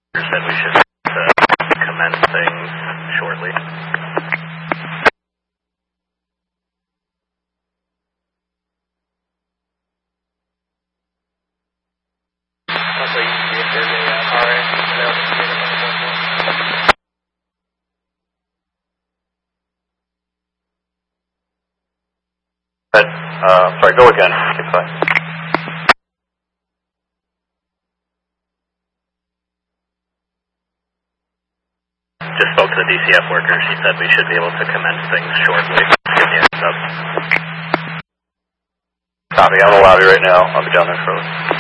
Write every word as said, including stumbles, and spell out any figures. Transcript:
said we should uh, commence things shortly. But, uh, sorry, go again. Okay, fine. Just spoke to the D C F worker. She said we should be able to commence things shortly. Give me a heads up. Copy. I'm in the lobby right now. I'll be down there shortly.